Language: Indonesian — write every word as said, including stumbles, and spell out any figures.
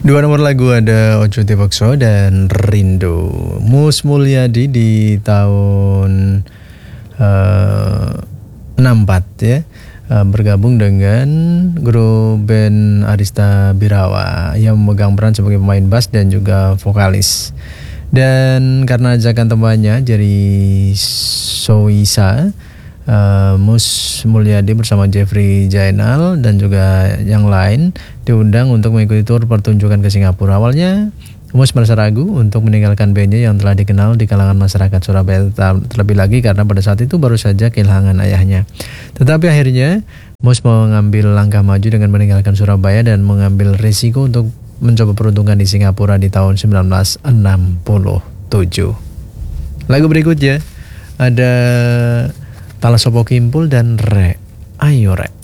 Dua nomor lagu ada Ojo Tewokso dan Rindu. Mus Mulyadi di tahun uh, enam empat ya, uh, bergabung dengan grup band Arista Birawa yang memegang peran sebagai pemain bass dan juga vokalis. Dan karena ajakan temannya dari Soisa, Uh, Mus Mulyadi bersama Jeffrey Jainal dan juga yang lain diundang untuk mengikuti tur pertunjukan ke Singapura. Awalnya Mus merasa ragu untuk meninggalkan bandnya yang telah dikenal di kalangan masyarakat Surabaya, terlebih lagi karena pada saat itu baru saja kehilangan ayahnya. Tetapi akhirnya Mus mengambil langkah maju dengan meninggalkan Surabaya dan mengambil risiko untuk mencoba peruntungan di Singapura di tahun seribu sembilan ratus enam puluh tujuh. Lagu berikutnya ada Tala Sopo Kimpul dan Re. Ayo Re.